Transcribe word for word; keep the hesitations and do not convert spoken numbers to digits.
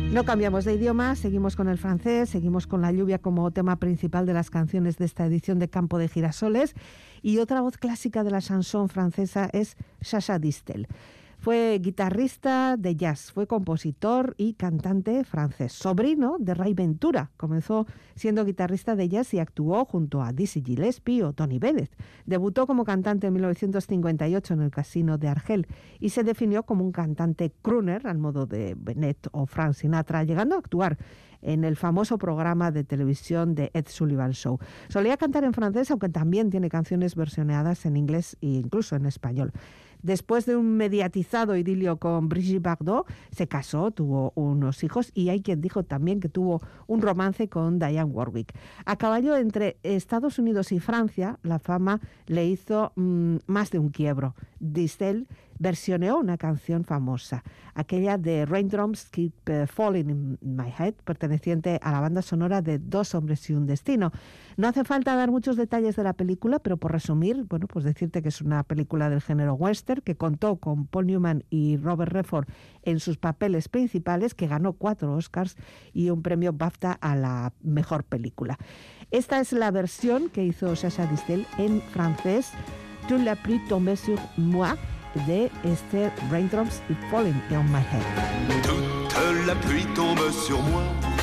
No cambiamos de idioma, seguimos con el francés, seguimos con la lluvia como tema principal de las canciones de esta edición de Campo de Girasoles, y otra voz clásica de la chanson francesa es Sacha Distel. Fue guitarrista de jazz, fue compositor y cantante francés, sobrino de Ray Ventura. Comenzó siendo guitarrista de jazz y actuó junto a Dizzy Gillespie o Tony Bennett. Debutó como cantante en mil novecientos cincuenta y ocho en el Casino de Argel y se definió como un cantante crooner al modo de Bennett o Frank Sinatra, llegando a actuar en el famoso programa de televisión de Ed Sullivan Show. Solía cantar en francés, aunque también tiene canciones versioneadas en inglés e incluso en español. Después de un mediatizado idilio con Brigitte Bardot, se casó, tuvo unos hijos y hay quien dijo también que tuvo un romance con Dionne Warwick. A caballo entre Estados Unidos y Francia, la fama le hizo mmm, más de un quiebro. Distel versioneó una canción famosa, aquella de Raindrops Keep Falling in My Head, perteneciente a la banda sonora de Dos hombres y un destino. No hace falta dar muchos detalles de la película, pero por resumir, bueno, pues decirte que es una película del género western que contó con Paul Newman y Robert Redford en sus papeles principales, que ganó cuatro Oscars y un premio BAFTA a la mejor película. Esta es la versión que hizo Sacha Distel en francés, Toute la pluie tombait sur moi, de este Raindrops Falling on My Head. Toute la pluie tombe sur moi,